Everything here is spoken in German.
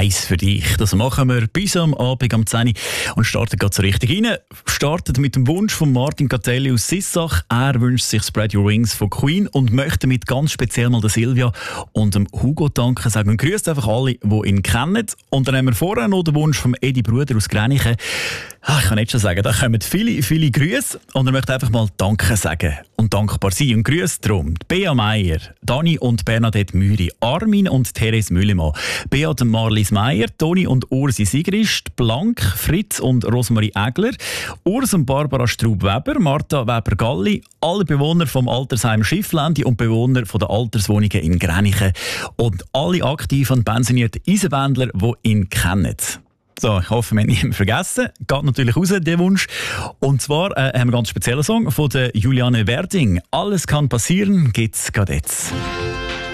eins für dich. Das machen wir bis am Abend am 10 Uhr und starten gerade so richtig rein. Startet mit dem Wunsch von Martin Catelli aus Sissach. Er wünscht sich Spread Your Wings von Queen und möchte mit ganz speziell mal der Silvia und dem Hugo danken. Sagen grüßt einfach alle, die ihn kennen. Und dann haben wir vorher noch den Wunsch vom Edi Bruder aus Gränichen. Ich kann nicht schon sagen, da kommen viele Grüße und er möchte einfach mal Danke sagen und dankbar sein. Und Grüße darum Bea Meier, Dani und Bernadette Müri, Armin und Therese Müllemann, Beat Marlies Meier, Toni und Ursi Sigrist, Blank, Fritz und Rosmarie Egler, Urs und Barbara Straub-Weber, Martha Weber-Galli, alle Bewohner vom Altersheim Schiffländi und Bewohner von der Alterswohnungen in Gränichen und alle aktiven und pensionierten Eisenbändler, die ihn kennen. So, ich hoffe, wir haben niemanden vergessen. Geht natürlich raus, der Wunsch. Und zwar haben wir einen ganz speziellen Song von der Juliane Werding. «Alles kann passieren» gibt's gerade jetzt.